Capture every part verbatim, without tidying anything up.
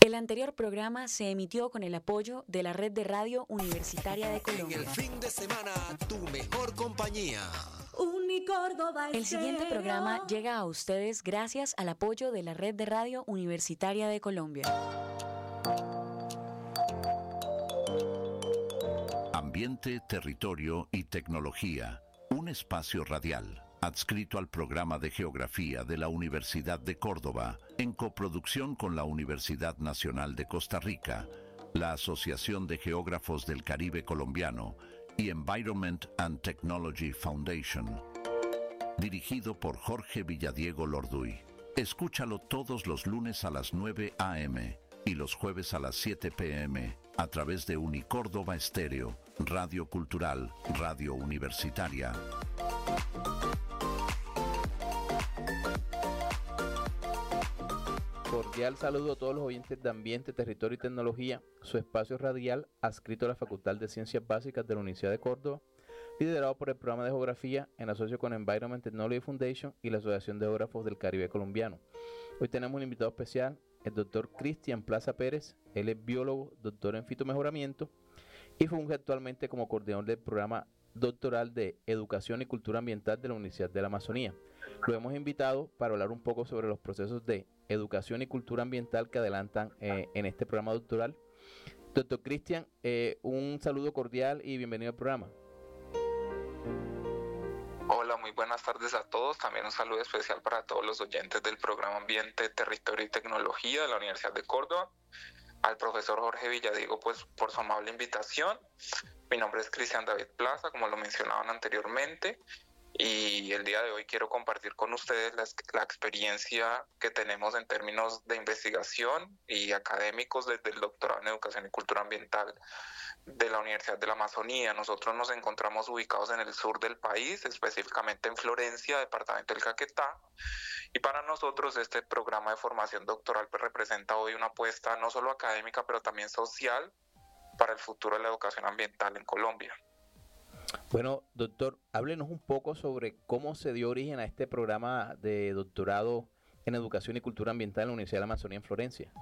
El anterior programa se emitió con el apoyo de la Red de Radio Universitaria de Colombia. En el fin de semana, tu mejor compañía. Unicórdoba El siguiente programa llega a ustedes gracias al apoyo de la Red de Radio Universitaria de Colombia. Ambiente, territorio y tecnología. Un espacio radial, adscrito al programa de Geografía de la Universidad de Córdoba, en coproducción con la Universidad Nacional de Costa Rica, la Asociación de Geógrafos del Caribe Colombiano y Environment and Technology Foundation. Dirigido por Jorge Villadiego Lorduy. Escúchalo todos los lunes a las nueve a eme y los jueves a las siete pe eme a través de Unicórdoba Estéreo, Radio Cultural, Radio Universitaria. Cordial saludo a todos los oyentes de Ambiente, Territorio y Tecnología, su espacio radial adscrito a la Facultad de Ciencias Básicas de la Universidad de Córdoba, liderado por el programa de Geografía en asocio con Environment Technology Foundation y la Asociación de Geógrafos del Caribe Colombiano. Hoy tenemos un invitado especial, el doctor Cristian Plaza Pérez. Él es biólogo, doctor en fitomejoramiento y funge actualmente como coordinador del programa doctoral de Educación y Cultura Ambiental de la Universidad de la Amazonía. Lo hemos invitado para hablar un poco sobre los procesos de educación y cultura ambiental que adelantan eh, en este programa doctoral. Doctor Cristian, eh, un saludo cordial y bienvenido al programa. Hola, muy buenas tardes a todos. También un saludo especial para todos los oyentes del programa Ambiente, Territorio y Tecnología de la Universidad de Córdoba. Al profesor Jorge Villadiego, pues, por su amable invitación. Mi nombre es Cristian David Plaza, como lo mencionaban anteriormente, y el día de hoy quiero compartir con ustedes la, la experiencia que tenemos en términos de investigación y académicos desde el doctorado en Educación y Cultura Ambiental de la Universidad de la Amazonía. Nosotros nos encontramos ubicados en el sur del país, específicamente en Florencia, departamento del Caquetá, y para nosotros este programa de formación doctoral pues, representa hoy una apuesta no solo académica, pero también social para el futuro de la educación ambiental en Colombia. Bueno, doctor, háblenos un poco sobre cómo se dio origen a este programa de doctorado en Educación y Cultura Ambiental en la Universidad de la Amazonía en Florencia.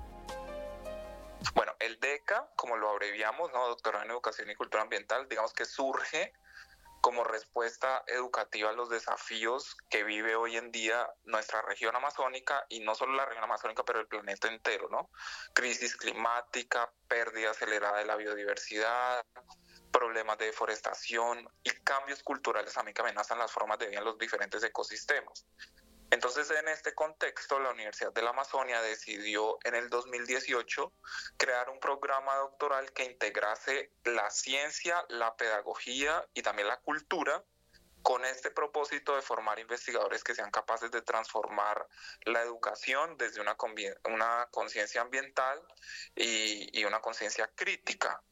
Bueno, el DECA, como lo abreviamos, ¿no? Doctorado en Educación y Cultura Ambiental, digamos que surge como respuesta educativa a los desafíos que vive hoy en día nuestra región amazónica, y no solo la región amazónica, pero el planeta entero, ¿no? Crisis climática, pérdida acelerada de la biodiversidad, problemas de deforestación y cambios culturales también que amenazan las formas de vida en los diferentes ecosistemas. Entonces, en este contexto, la Universidad de la Amazonia decidió en el dos mil dieciocho crear un programa doctoral que integrase la ciencia, la pedagogía y también la cultura con este propósito de formar investigadores que sean capaces de transformar la educación desde una, una conciencia ambiental y, y una conciencia crítica.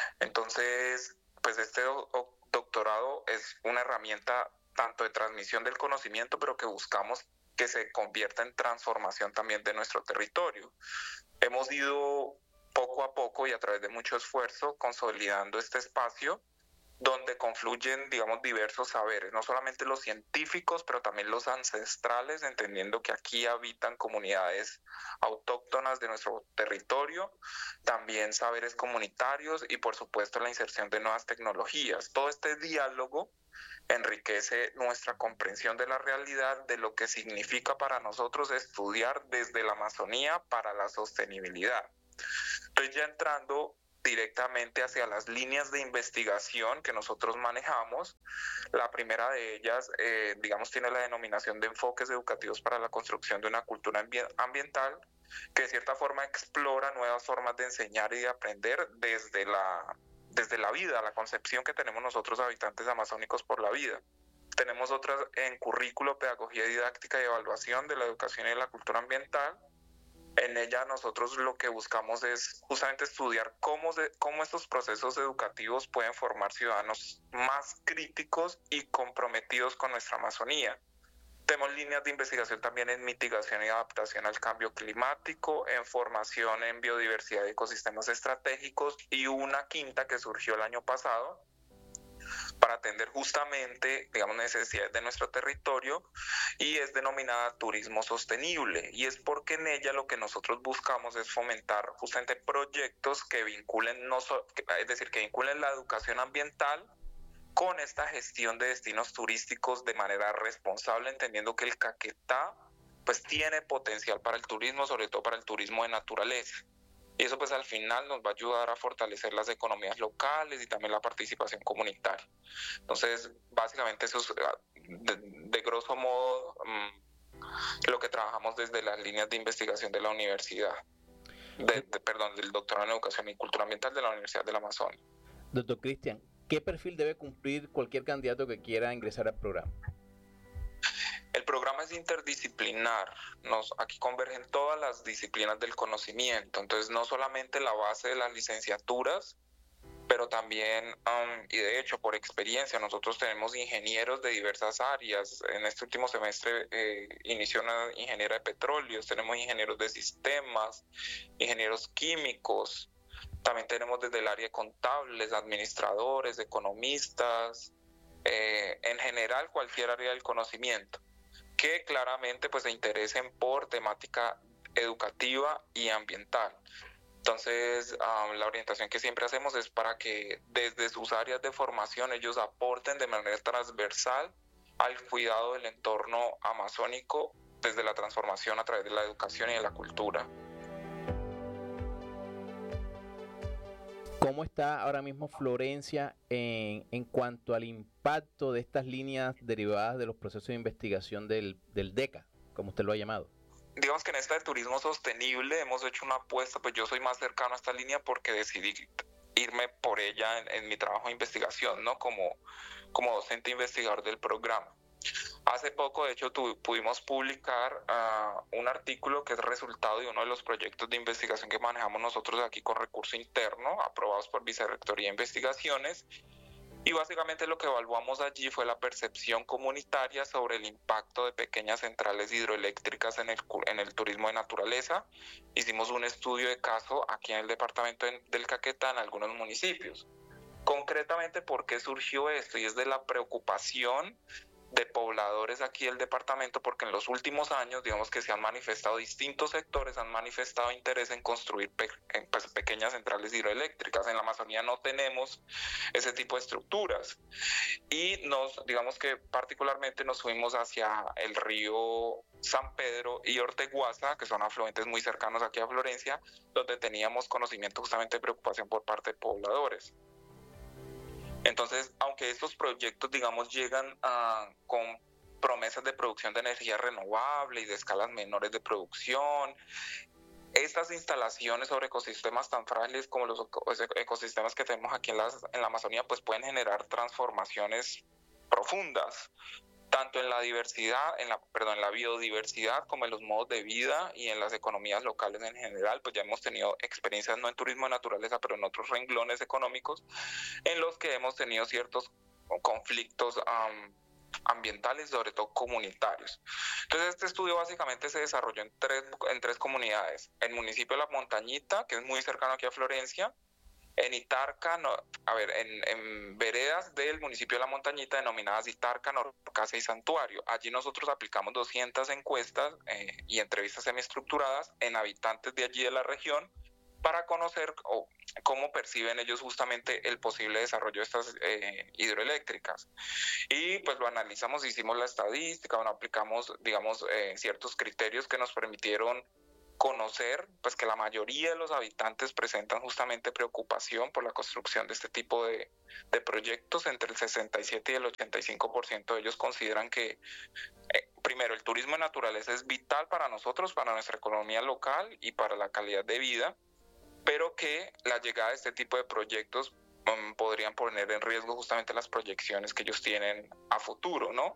Entonces, pues este do- doctorado es una herramienta tanto de transmisión del conocimiento, pero que buscamos que se convierta en transformación también de nuestro territorio. Hemos ido poco a poco y a través de mucho esfuerzo consolidando este espacio donde confluyen, digamos, diversos saberes, no solamente los científicos, pero también los ancestrales, entendiendo que aquí habitan comunidades autóctonas de nuestro territorio, también saberes comunitarios y, por supuesto, la inserción de nuevas tecnologías. Todo este diálogo enriquece nuestra comprensión de la realidad, de lo que significa para nosotros estudiar desde la Amazonía para la sostenibilidad. Entonces, ya entrando directamente hacia las líneas de investigación que nosotros manejamos. La primera de ellas, eh, digamos, tiene la denominación de enfoques educativos para la construcción de una cultura ambi- ambiental, que de cierta forma explora nuevas formas de enseñar y de aprender desde la, desde la vida, la concepción que tenemos nosotros habitantes amazónicos por la vida. Tenemos otras en currículo, pedagogía didáctica y evaluación de la educación y de la cultura ambiental. En ella nosotros lo que buscamos es justamente estudiar cómo, se, cómo estos procesos educativos pueden formar ciudadanos más críticos y comprometidos con nuestra Amazonía. Tenemos líneas de investigación también en mitigación y adaptación al cambio climático, en formación en biodiversidad y ecosistemas estratégicos, y una quinta que surgió el año pasado para atender justamente, digamos, necesidades de nuestro territorio, y es denominada turismo sostenible, y es porque en ella lo que nosotros buscamos es fomentar justamente proyectos que vinculen, no so, es decir, que vinculen la educación ambiental con esta gestión de destinos turísticos de manera responsable, entendiendo que el Caquetá pues tiene potencial para el turismo, sobre todo para el turismo de naturaleza. Y eso pues al final nos va a ayudar a fortalecer las economías locales y también la participación comunitaria. Entonces, básicamente eso es de, de grosso modo um, lo que trabajamos desde las líneas de investigación de la universidad, de, de, perdón, del doctorado en Educación y Cultura Ambiental de la Universidad del Amazonas. Doctor Cristian, ¿qué perfil debe cumplir cualquier candidato que quiera ingresar al programa? El programa es interdisciplinar, nos, aquí convergen todas las disciplinas del conocimiento, entonces no solamente la base de las licenciaturas, pero también, um, y de hecho por experiencia, nosotros tenemos ingenieros de diversas áreas. En este último semestre eh, inició una ingeniera de petróleos, tenemos ingenieros de sistemas, ingenieros químicos, también tenemos desde el área de contables, administradores, economistas, eh, en general cualquier área del conocimiento, que claramente pues se interesen por temática educativa y ambiental. Entonces, um, la orientación que siempre hacemos es para que desde sus áreas de formación ellos aporten de manera transversal al cuidado del entorno amazónico desde la transformación a través de la educación y de la cultura. ¿Cómo está ahora mismo Florencia en, en cuanto al impacto de estas líneas derivadas de los procesos de investigación del, del DECA, como usted lo ha llamado? Digamos que en esta de turismo sostenible hemos hecho una apuesta, pues yo soy más cercano a esta línea porque decidí irme por ella en, en mi trabajo de investigación, ¿no? Como, como docente investigador del programa. Hace poco, de hecho, tu, pudimos publicar uh, un artículo que es resultado de uno de los proyectos de investigación que manejamos nosotros aquí con recurso interno, aprobados por Vicerrectoría de Investigaciones, y básicamente lo que evaluamos allí fue la percepción comunitaria sobre el impacto de pequeñas centrales hidroeléctricas en el, en el turismo de naturaleza. Hicimos un estudio de caso aquí en el departamento del Caquetá, en algunos municipios. Concretamente, ¿por qué surgió esto? Y es de la preocupación de pobladores aquí del departamento, porque en los últimos años, digamos que se han manifestado distintos sectores, han manifestado interés en construir pe en, pues, pequeñas centrales hidroeléctricas. En la Amazonía no tenemos ese tipo de estructuras y nos, digamos que particularmente nos fuimos hacia el río San Pedro y Orteguaza, que son afluentes muy cercanos aquí a Florencia, donde teníamos conocimiento justamente de preocupación por parte de pobladores. Entonces, aunque estos proyectos, digamos, llegan a, con promesas de producción de energía renovable y de escalas menores de producción, estas instalaciones sobre ecosistemas tan frágiles como los ecosistemas que tenemos aquí en la, en la Amazonía, pues pueden generar transformaciones profundas, tanto en la diversidad, en la, perdón, en la biodiversidad, como en los modos de vida y en las economías locales en general. Pues ya hemos tenido experiencias no en turismo de naturaleza, pero en otros renglones económicos, en los que hemos tenido ciertos conflictos um, ambientales, sobre todo comunitarios. Entonces este estudio básicamente se desarrolló en tres, en tres comunidades. El municipio de La Montañita, que es muy cercano aquí a Florencia, en Itarca, no, a ver, en, en veredas del municipio de La Montañita denominadas Itarca, Norcasa y Santuario. Allí nosotros aplicamos doscientas encuestas eh, y entrevistas semiestructuradas en habitantes de allí de la región para conocer oh, cómo perciben ellos justamente el posible desarrollo de estas eh, hidroeléctricas. Y pues lo analizamos, hicimos la estadística, bueno, aplicamos, digamos, eh, ciertos criterios que nos permitieron conocer pues que la mayoría de los habitantes presentan justamente preocupación por la construcción de este tipo de, de proyectos. Entre el sesenta y siete y el ochenta y cinco por ciento de ellos consideran que eh, primero el turismo de naturaleza es vital para nosotros, para nuestra economía local y para la calidad de vida, pero que la llegada de este tipo de proyectos um, podrían poner en riesgo justamente las proyecciones que ellos tienen a futuro, ¿no?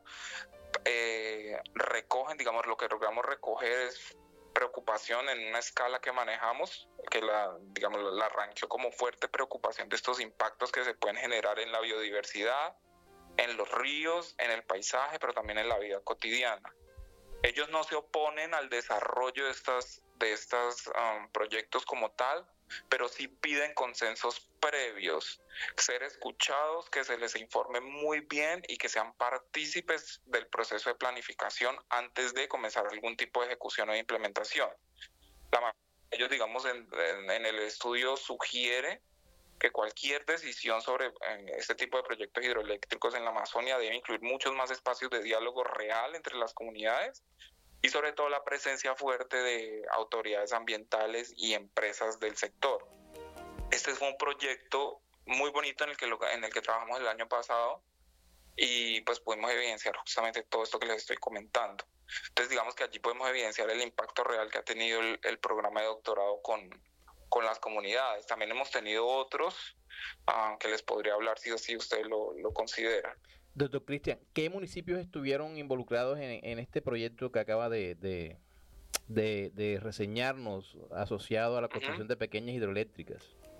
Eh, recogen, digamos, lo que logramos recoger es preocupación en una escala que manejamos, que la, digamos, la ranqueó como fuerte preocupación de estos impactos que se pueden generar en la biodiversidad, en los ríos, en el paisaje, pero también en la vida cotidiana. Ellos no se oponen al desarrollo de estas de estos um, proyectos como tal, pero sí piden consensos previos, ser escuchados, que se les informe muy bien y que sean partícipes del proceso de planificación antes de comenzar algún tipo de ejecución o de implementación. La, ellos, digamos, en, en, en el estudio sugiere que cualquier decisión sobre este tipo de proyectos hidroeléctricos en la Amazonia debe incluir muchos más espacios de diálogo real entre las comunidades y sobre todo la presencia fuerte de autoridades ambientales y empresas del sector. Este fue un proyecto muy bonito en el que, lo, en el que trabajamos el año pasado y pues pudimos evidenciar justamente todo esto que les estoy comentando. Entonces digamos que allí podemos evidenciar el impacto real que ha tenido el, el programa de doctorado con, con las comunidades. También hemos tenido otros uh, que les podría hablar si así ustedes lo, lo consideran. Doctor Cristian, ¿qué municipios estuvieron involucrados en, en este proyecto que acaba de, de, de, de reseñarnos asociado a la construcción uh-huh. de pequeñas hidroeléctricas?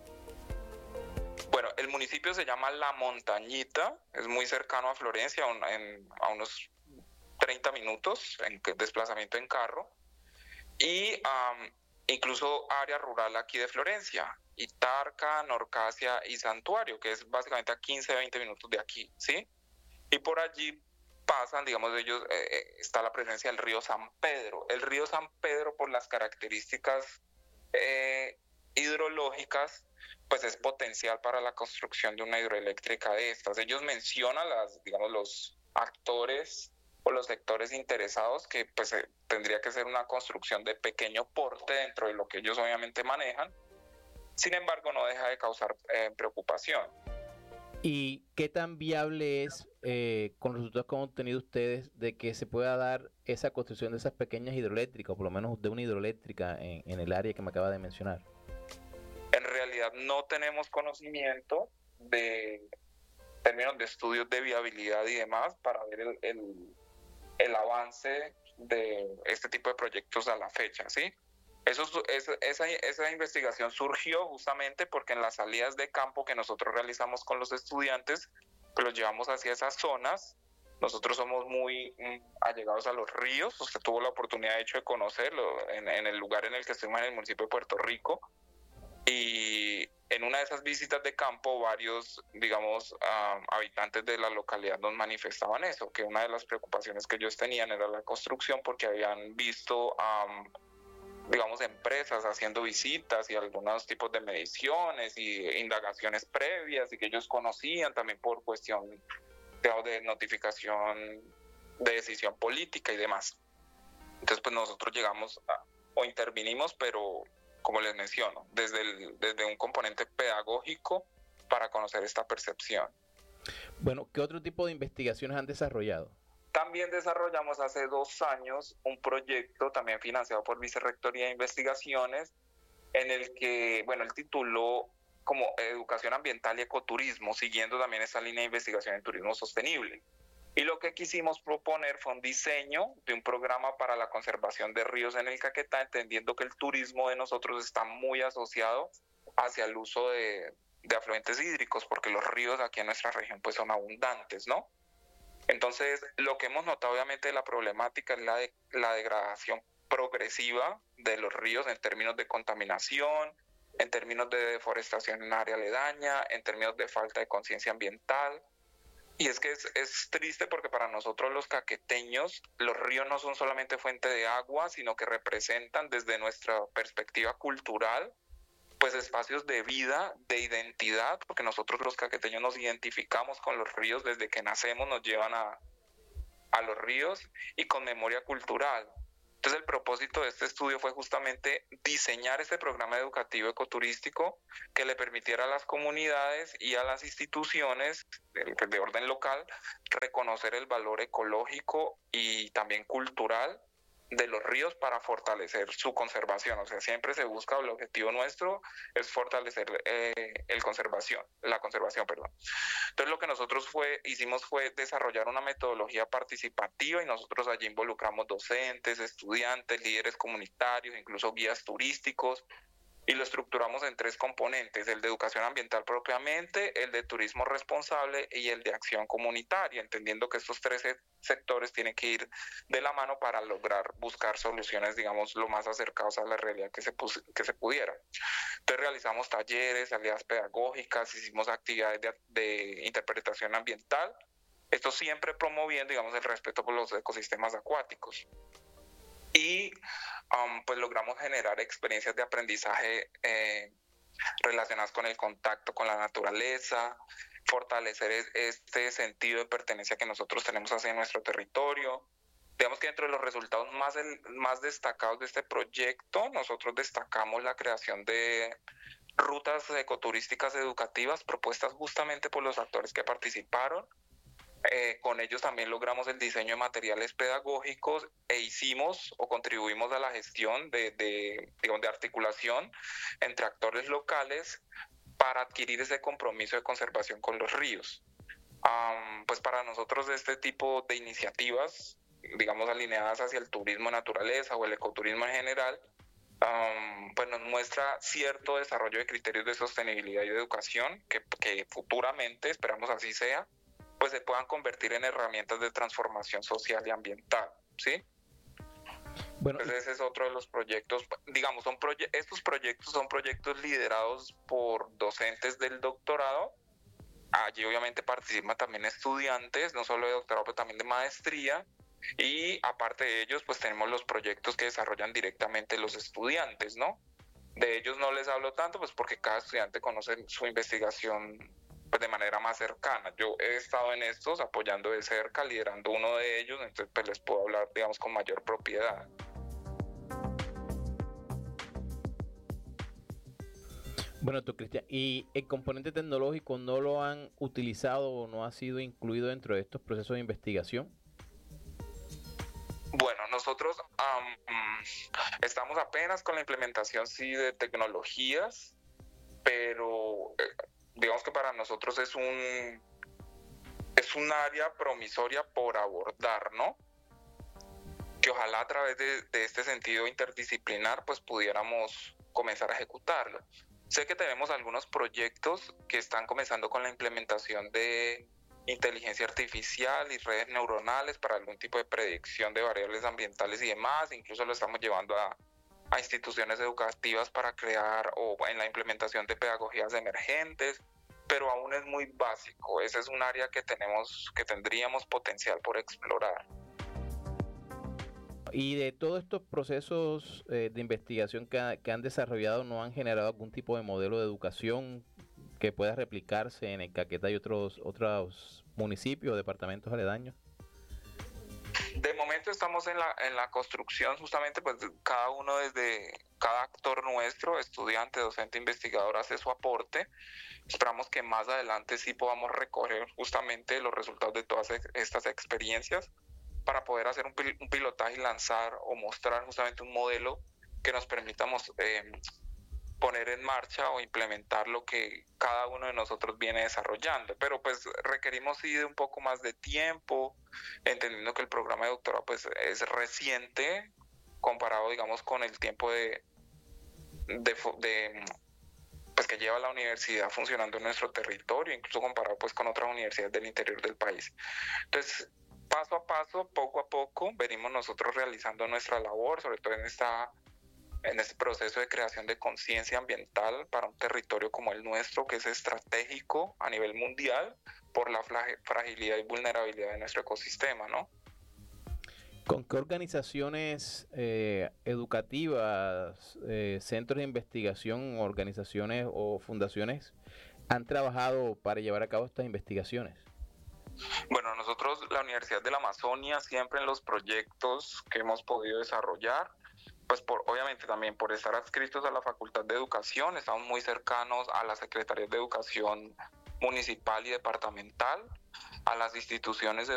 Bueno, el municipio se llama La Montañita, es muy cercano a Florencia, un, en, a unos treinta minutos en desplazamiento en carro, y um, incluso área rural aquí de Florencia, Itarca, Norcasia y Santuario, que es básicamente a quince a veinte minutos de aquí, ¿sí? Y por allí pasan, digamos, de ellos eh, está la presencia del río San Pedro. El río San Pedro, por las características eh, hidrológicas, pues es potencial para la construcción de una hidroeléctrica de estas. Ellos mencionan las, digamos, los actores o los sectores interesados que pues eh, tendría que ser una construcción de pequeño porte dentro de lo que ellos obviamente manejan. Sin embargo, no deja de causar eh, preocupación. ¿Y qué tan viable es, eh, con los resultados que han obtenido ustedes, de que se pueda dar esa construcción de esas pequeñas hidroeléctricas, o por lo menos de una hidroeléctrica en, en el área que me acaba de mencionar? En realidad no tenemos conocimiento de términos de estudios de viabilidad y demás para ver el, el, el avance de este tipo de proyectos a la fecha, ¿sí? Eso, esa, esa, esa investigación surgió justamente porque en las salidas de campo que nosotros realizamos con los estudiantes, pues los llevamos hacia esas zonas. Nosotros somos muy mm, allegados a los ríos. Usted tuvo la oportunidad, de hecho, de conocerlo en, en el lugar en el que estuvimos, en el municipio de Puerto Rico. Y en una de esas visitas de campo, varios, digamos, um, habitantes de la localidad nos manifestaban eso, que una de las preocupaciones que ellos tenían era la construcción, porque habían visto... Um, digamos, empresas haciendo visitas y algunos tipos de mediciones y indagaciones previas y que ellos conocían también por cuestión de, de notificación de decisión política y demás. Entonces, pues nosotros llegamos a, o intervinimos, pero como les menciono, desde, el, desde un componente pedagógico para conocer esta percepción. Bueno, ¿qué otro tipo de investigaciones han desarrollado? También desarrollamos hace dos años un proyecto también financiado por Vicerrectoría de Investigaciones en el que, bueno, el tituló como Educación Ambiental y Ecoturismo, siguiendo también esa línea de investigación en turismo sostenible. Y lo que quisimos proponer fue un diseño de un programa para la conservación de ríos en el Caquetá, entendiendo que el turismo de nosotros está muy asociado hacia el uso de, de afluentes hídricos, porque los ríos aquí en nuestra región pues son abundantes, ¿no? Entonces, lo que hemos notado obviamente de la problemática es la, de, la degradación progresiva de los ríos en términos de contaminación, en términos de deforestación en área aledaña, en términos de falta de conciencia ambiental. Y es que es, es triste porque para nosotros los caqueteños, los ríos no son solamente fuente de agua, sino que representan desde nuestra perspectiva cultural pues espacios de vida, de identidad, porque nosotros los caqueteños nos identificamos con los ríos desde que nacemos, nos llevan a, a los ríos y con memoria cultural. Entonces el propósito de este estudio fue justamente diseñar este programa educativo ecoturístico que le permitiera a las comunidades y a las instituciones de, de orden local reconocer el valor ecológico y también cultural de los ríos para fortalecer su conservación. O sea, siempre se busca, el objetivo nuestro es fortalecer eh, el conservación, la conservación, perdón. Entonces lo que nosotros fue, hicimos fue desarrollar una metodología participativa y nosotros allí involucramos docentes, estudiantes, líderes comunitarios, incluso guías turísticos, y lo estructuramos en tres componentes: el de educación ambiental propiamente, el de turismo responsable y el de acción comunitaria, entendiendo que estos tres sectores tienen que ir de la mano para lograr buscar soluciones, digamos, lo más acercados a la realidad que se, que se pudiera. Entonces realizamos talleres, salidas pedagógicas, hicimos actividades de, de interpretación ambiental, esto siempre promoviendo, digamos, el respeto por los ecosistemas acuáticos. Y um, pues logramos generar experiencias de aprendizaje eh, relacionadas con el contacto con la naturaleza, fortalecer es, este sentido de pertenencia que nosotros tenemos hacia nuestro territorio. Digamos que dentro de los resultados más, el, más destacados de este proyecto, nosotros destacamos la creación de rutas ecoturísticas educativas propuestas justamente por los actores que participaron. Eh, con ellos también logramos el diseño de materiales pedagógicos e hicimos o contribuimos a la gestión de, de, digamos, de articulación entre actores locales para adquirir ese compromiso de conservación con los ríos. Um, pues para nosotros este tipo de iniciativas, digamos, alineadas hacia el turismo de naturaleza o el ecoturismo en general, um, pues nos muestra cierto desarrollo de criterios de sostenibilidad y de educación que, que futuramente, esperamos así sea, pues se puedan convertir en herramientas de transformación social y ambiental, ¿sí? Bueno, entonces ese es otro de los proyectos, digamos, son proye- estos proyectos son proyectos liderados por docentes del doctorado. Allí obviamente participan también estudiantes, no solo de doctorado, pero también de maestría, y aparte de ellos, pues tenemos los proyectos que desarrollan directamente los estudiantes, ¿no? De ellos no les hablo tanto, pues porque cada estudiante conoce su investigación pues de manera más cercana. Yo he estado en estos apoyando de cerca, liderando uno de ellos, entonces pues les puedo hablar, digamos, con mayor propiedad. Bueno, tú, Cristian, ¿y el componente tecnológico no lo han utilizado o no ha sido incluido dentro de estos procesos de investigación? Bueno, nosotros um, estamos apenas con la implementación, sí, de tecnologías, pero eh, digamos que para nosotros es un es un área promisoria por abordar, ¿no? Que ojalá a través de, de este sentido interdisciplinar pues pudiéramos comenzar a ejecutarlo. Sé que tenemos algunos proyectos que están comenzando con la implementación de inteligencia artificial y redes neuronales para algún tipo de predicción de variables ambientales y demás. Incluso lo estamos llevando a, a instituciones educativas para crear o en la implementación de pedagogías emergentes, pero aún es muy básico. Ese es un área que tenemos, que tendríamos potencial por explorar. Y de todos estos procesos eh, de investigación que, ha, que han desarrollado, ¿no han generado algún tipo de modelo de educación que pueda replicarse en el Caquetá y otros otros municipios o departamentos aledaños? De momento estamos en la, en la construcción, justamente pues cada uno desde, cada actor nuestro, estudiante, docente, investigador, hace su aporte. Esperamos que más adelante sí podamos recoger justamente los resultados de todas estas experiencias para poder hacer un, pil- un pilotaje y lanzar o mostrar justamente un modelo que nos permita eh, poner en marcha o implementar lo que cada uno de nosotros viene desarrollando. Pero pues requerimos sí de un poco más de tiempo, entendiendo que el programa de doctorado pues es reciente comparado, digamos, con el tiempo de, de, de pues que lleva la universidad funcionando en nuestro territorio, incluso comparado pues con otras universidades del interior del país. Entonces, paso a paso, poco a poco, venimos nosotros realizando nuestra labor, sobre todo en esta en este proceso de creación de conciencia ambiental para un territorio como el nuestro, que es estratégico a nivel mundial por la fragilidad y vulnerabilidad de nuestro ecosistema, ¿no? ¿Con qué organizaciones eh, educativas, eh, centros de investigación, organizaciones o fundaciones han trabajado para llevar a cabo estas investigaciones? Bueno, nosotros, la Universidad de la Amazonia, siempre en los proyectos que hemos podido desarrollar, pues por, obviamente también por estar adscritos a la Facultad de Educación, estamos muy cercanos a las Secretarías de Educación municipal y departamental, a las instituciones